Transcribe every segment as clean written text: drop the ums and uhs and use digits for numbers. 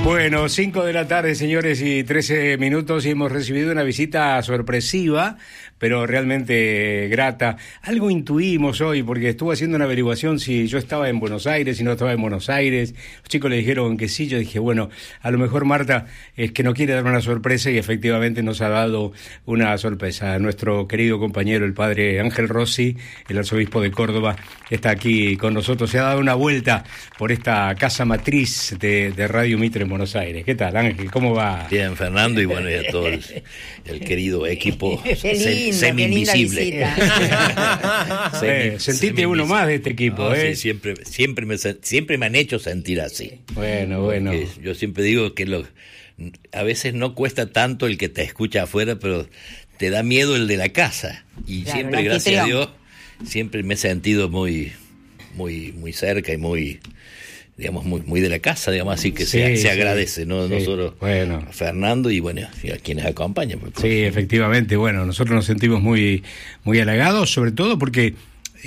Bueno, 5 de la tarde, señores, y 13 minutos, y hemos recibido una visita sorpresiva, pero realmente grata. Algo intuimos hoy, porque estuve haciendo una averiguación si yo estaba en Buenos Aires, si no estaba en Buenos Aires. Los chicos le dijeron que sí, yo dije, bueno, a lo mejor Marta es que no quiere darme una sorpresa, y efectivamente nos ha dado una sorpresa. Nuestro querido compañero, el padre Ángel Rossi, el arzobispo de Córdoba, está aquí con nosotros. Se ha dado una vuelta por esta casa matriz de Radio Mitre en Buenos Aires. ¿Qué tal, Ángel? ¿Cómo va? Bien, Fernando, y bueno, y a todo el querido equipo semi-invisible. Sentite uno más de este equipo, no, sí, siempre me han hecho sentir así. Bueno. Porque yo siempre digo que a veces no cuesta tanto el que te escucha afuera, pero te da miedo el de la casa. Y claro, siempre, gracias a Dios, siempre me he sentido muy cerca y muy de la casa, digamos, así que se agradece, ¿no? Sí, nosotros, bueno, a Fernando y bueno, y a quienes acompañan. Sí, efectivamente, bueno, nosotros nos sentimos muy halagados, sobre todo porque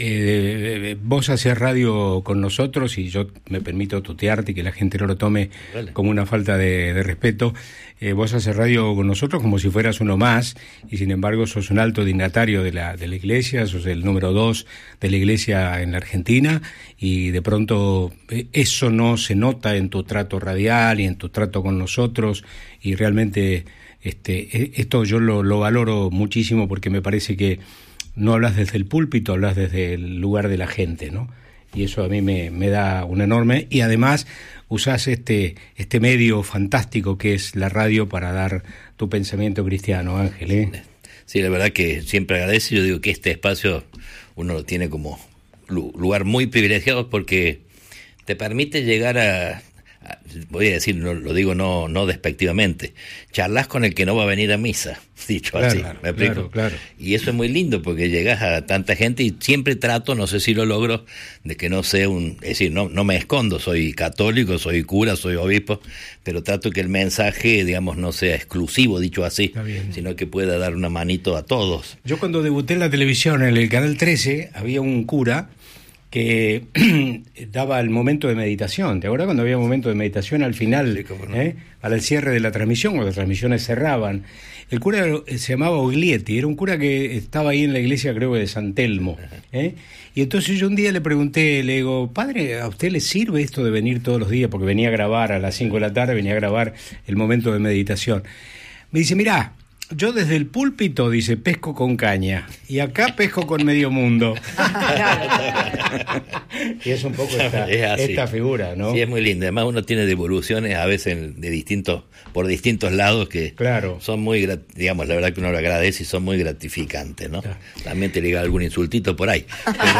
vos hacés radio con nosotros, y yo me permito tutearte y que la gente no lo tome como una falta de respeto. Vos haces radio con nosotros como si fueras uno más, y sin embargo sos un alto dignatario de la Iglesia, sos el número 2 de la Iglesia en la Argentina, y de pronto eso no se nota en tu trato radial y en tu trato con nosotros, y realmente esto yo lo valoro muchísimo, porque me parece que no hablas desde el púlpito, hablas desde el lugar de la gente, ¿no? Y eso a mí me da un enorme, y además usás este medio fantástico que es la radio para dar tu pensamiento cristiano, Ángel, ¿eh? Sí, la verdad que siempre agradezco. Yo digo que este espacio uno lo tiene como lugar muy privilegiado, porque te permite llegar voy a decir, lo digo no despectivamente, charlas con el que no va a venir a misa, dicho claro, así, ¿me explico? Claro. Y eso es muy lindo, porque llegas a tanta gente, y siempre trato, no sé si lo logro, de que no sea es decir, no me escondo, soy católico, soy cura, soy obispo, pero trato que el mensaje, digamos, no sea exclusivo, dicho así, sino que pueda dar una manito a todos. Yo cuando debuté en la televisión, en el Canal 13, había un cura que daba el momento de meditación. ¿Te acuerdas cuando había un momento de meditación al final, sí, cómo no, al cierre de la transmisión, cuando las transmisiones cerraban? El cura se llamaba Oglietti, era un cura que estaba ahí en la iglesia, creo que de San Telmo, y entonces yo un día le pregunté, le digo, padre, ¿a usted le sirve esto de venir todos los días? Porque venía a grabar a las 5 de la tarde, venía a grabar el momento de meditación. Me dice, mirá, yo desde el púlpito, dice, pesco con caña, y pesco con medio mundo. Y es un poco esta figura, ¿no? Sí, es muy linda. Además uno tiene devoluciones a veces por distintos lados que son muy, digamos, la verdad que uno lo agradece y son muy gratificantes, ¿no? Claro. También te llega algún insultito por ahí.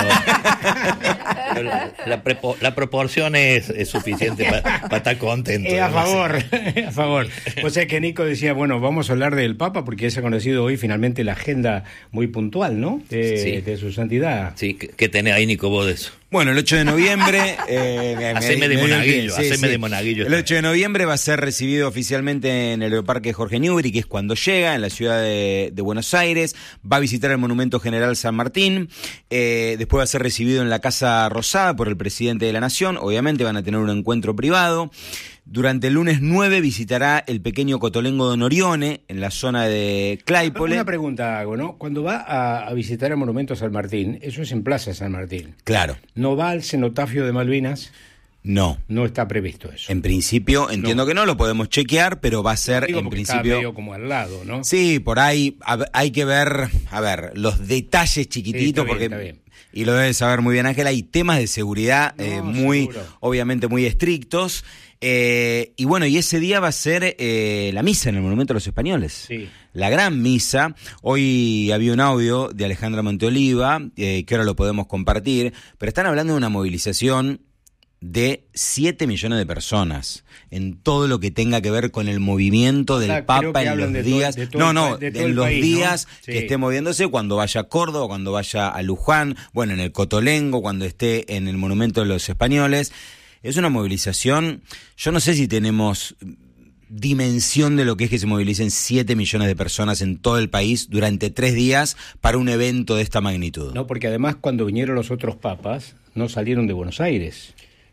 Pero la proporción es suficiente para estar contento. A favor. O sea que Nico decía, bueno, vamos a hablar del Papa, porque se ha conocido hoy finalmente la agenda muy puntual, ¿no? De su santidad. Sí, ¿qué tenés ahí, Nico, vos de eso? Bueno, el 8 de noviembre... haceme de monaguillo. El 8 de noviembre va a ser recibido oficialmente en el Aeroparque Jorge Newbery, que es cuando llega, en la ciudad de Buenos Aires. Va a visitar el Monumento General San Martín. Después va a ser recibido en la Casa Rosada por el presidente de la Nación. Obviamente van a tener un encuentro privado. Durante el lunes 9 visitará el pequeño Cotolengo de Norione, en la zona de Claypole. Una pregunta hago, ¿no? Cuando va a visitar el Monumento San Martín, eso es en Plaza San Martín. Claro. ¿No va al cenotafio de Malvinas? No. No está previsto eso. En principio, entiendo que no, lo podemos chequear, pero va a ser en principio... Está medio como al lado, ¿no? Sí, por ahí hay que ver, los detalles chiquititos, sí, porque... Está bien. Y lo debes saber muy bien, Ángel, hay temas de seguridad obviamente muy estrictos. Y bueno, y ese día va a ser la misa en el Monumento de los Españoles. Sí. La gran misa. Hoy había un audio de Alejandra Monteoliva, que ahora lo podemos compartir, pero están hablando de una movilización de 7 millones de personas en todo lo que tenga que ver con el movimiento del Papa en los días en los días que esté moviéndose, cuando vaya a Córdoba, cuando vaya a Luján, bueno, en el Cotolengo, cuando esté en el Monumento de los Españoles. Es una movilización, yo no sé si tenemos dimensión de lo que es que se movilicen 7 millones de personas en todo el país durante 3 días para un evento de esta magnitud. No, porque además cuando vinieron los otros papas no salieron de Buenos Aires.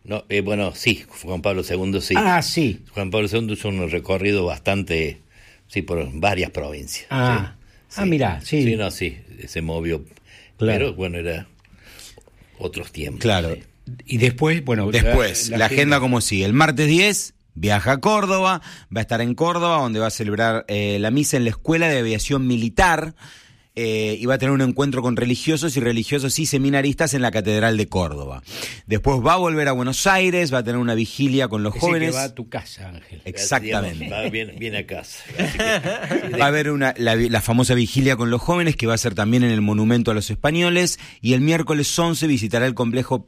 No, bueno, sí, Juan Pablo II sí. Ah, sí. Juan Pablo II hizo un recorrido bastante, sí, por varias provincias. Mirá, sí. Sí, no, sí, se movió. Claro. Pero bueno, era otros tiempos. Claro. Sí. Y después, bueno... La agenda como sigue. El martes 10 viaja a Córdoba, va a estar en Córdoba, donde va a celebrar la misa en la Escuela de Aviación Militar, y va a tener un encuentro con religiosos y seminaristas en la Catedral de Córdoba. Después va a volver a Buenos Aires, va a tener una vigilia con los jóvenes. Que va a tu casa, Ángel. Exactamente. Va bien a casa. Va a haber la famosa vigilia con los jóvenes, que va a ser también en el Monumento a los Españoles, y el miércoles 11 visitará el complejo